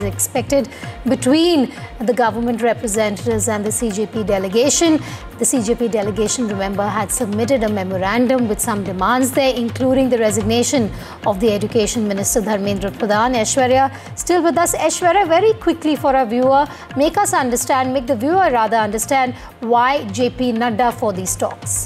expected between the government representatives and the CJP delegation. The CJP delegation, remember, had submitted a memorandum with some demands there, including the resignation of the Education Minister Dharmendra Pradhan. Aishwarya still with us. Aishwarya, very quickly for our viewer, make the viewer rather understand why JP Nadda for these talks.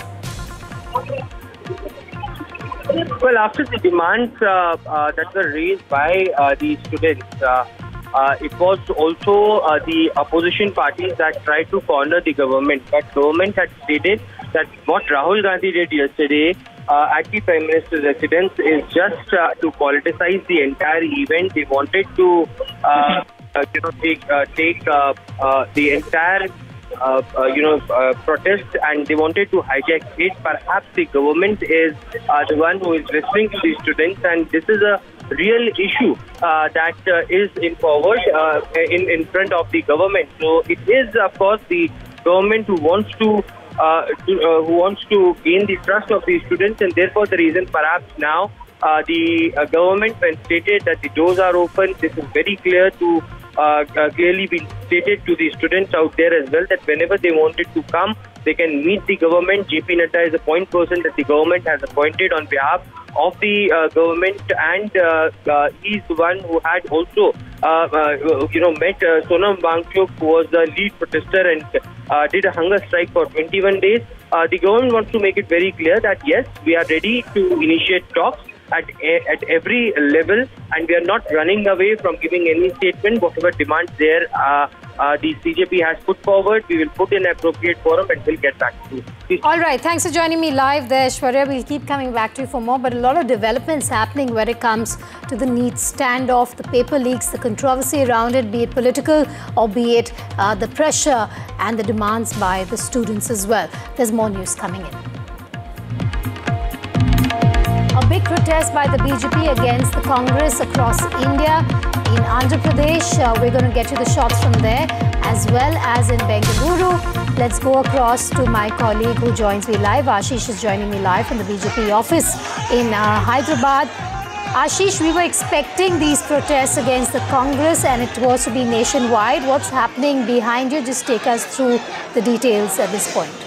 Well, after the demands that were raised by the students, it was also the opposition parties that tried to corner the government. But government had stated that what Rahul Gandhi did yesterday at the Prime Minister's residence is just to politicize the entire event. They wanted to, take the entire protest, and they wanted to hijack it. Perhaps the government is the one who is listening to the students, and this is a real issue that is in forward in front of the government. So it is, of course, the government who wants to gain the trust of the students, and therefore the reason perhaps now the government, when stated that the doors are open, this is very clear to clearly been stated to the students out there as well, that whenever they wanted to come, they can meet the government. JP Nadda is a point person that the government has appointed on behalf of the government, and he is the one who had also met Sonam Wangchuk, who was the lead protester, and did a hunger strike for 21 days. The government wants to make it very clear that yes, we are ready to initiate talks at every level, and we are not running away from giving any statement. Whatever demands there the CJP has put forward, we will put in appropriate forum and we'll get back to you. All right, thanks for joining me live there, Aishwarya. We'll keep coming back to you for more, but a lot of developments happening when it comes to the NEET standoff, the paper leaks, the controversy around it, be it political or be it the pressure and the demands by the students as well. There's more news coming in. A big protest by the BJP against the Congress across India. In Andhra Pradesh, we're going to get you the shots from there, as well as in Bengaluru. Let's go across to my colleague who joins me live. Ashish is joining me live from the BJP office in Hyderabad. Ashish, we were expecting these protests against the Congress, and it was to be nationwide. What's happening behind you? Just take us through the details at this point.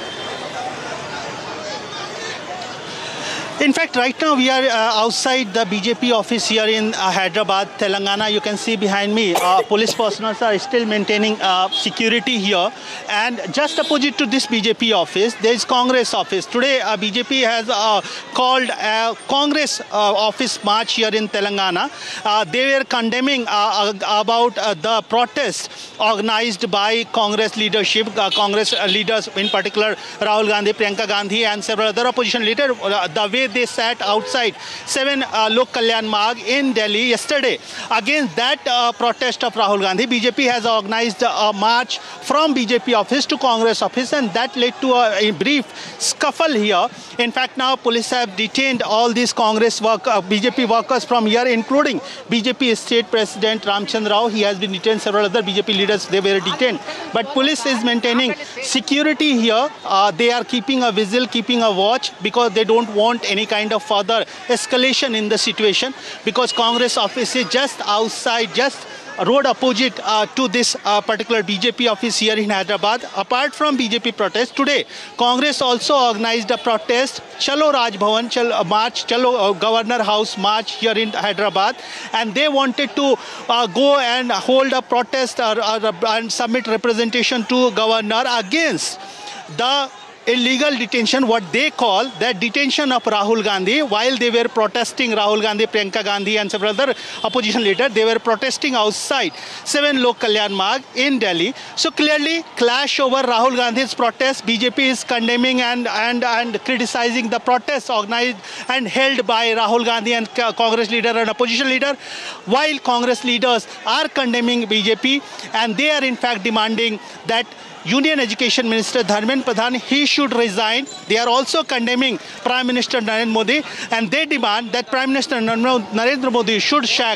In fact, right now we are outside the BJP office here in Hyderabad, Telangana. You can see behind me, police personnel are still maintaining security here. And just opposite to this BJP office, there is Congress office. Today, BJP has called a Congress office march here in Telangana. They were condemning about the protest organized by Congress leadership, Congress leaders, in particular Rahul Gandhi, Priyanka Gandhi, and several other opposition leaders. The way they sat outside 7 Lok Kalyan Marg in Delhi yesterday against that protest of Rahul Gandhi. BJP has organized a march from BJP office to Congress office, and that led to a brief scuffle here. In fact, now police have detained all these Congress BJP workers from here, including BJP State President Ramchandra Rao. He has been detained. Several other BJP leaders, they were detained. But police is maintaining security here. They are keeping a vigil, keeping a watch, because they don't want any kind of further escalation in the situation, because Congress office is just outside, just road opposite to this particular BJP office here in Hyderabad. Apart from BJP protest, today Congress also organized a protest, Chalo Raj Bhavan march, Chalo Governor House march here in Hyderabad, and they wanted to go and hold a protest and submit representation to Governor against the illegal detention, what they call that detention of Rahul Gandhi, while they were protesting. Rahul Gandhi, Priyanka Gandhi and several other opposition leaders, they were protesting outside 7 Lok Kalyan Marg in Delhi. So clearly clash over Rahul Gandhi's protest. BJP is condemning and criticizing the protests organized and held by Rahul Gandhi and Congress leader and opposition leader, while Congress leaders are condemning BJP, and they are in fact demanding that Union Education Minister Dharmendra Pradhan, he should resign. They are also condemning Prime Minister Narendra Modi, and they demand that Prime Minister Narendra Modi should sack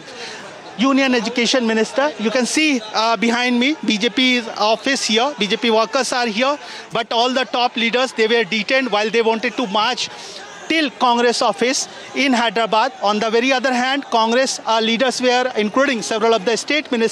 Union Education Minister. You can see behind me BJP's office here. BJP workers are here, but all the top leaders, they were detained while they wanted to march till Congress office in Hyderabad. On the very other hand, Congress leaders were, including several of the state ministers,